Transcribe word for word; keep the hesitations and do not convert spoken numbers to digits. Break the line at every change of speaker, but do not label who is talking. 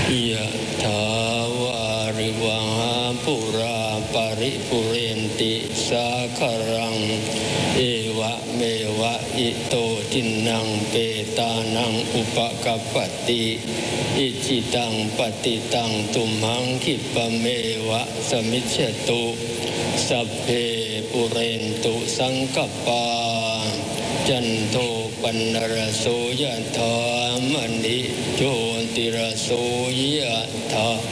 ยะถาวาริวหาปุราปาริปุเรนติสาคารังเอวะเมวะอิโตทินังเปตานังอุปกัปปติอิจิตังปฏิตังตุมหังคิปะเมวะสมิจฉตุสัพเพปุเรนตุสังกปาจันโทปนรโสยะถามณิโชติรโสยะถา